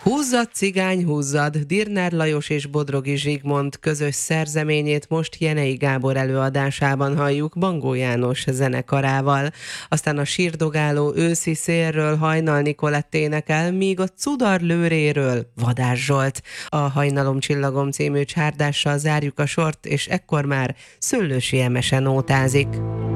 Húzzad, cigány, húzzad! Dirner Lajos és Bodrogi Zsigmond közös szerzeményét most Jenei Gábor előadásában halljuk Bangó János zenekarával. Aztán a sírdogáló őszi szélről Hajnal Nikolett énekel, míg a Cudar lőréről Vadás Zsolt. A Hajnalom csillagom című csárdással zárjuk a sort, és ekkor már Szőlősi Emese nótázik.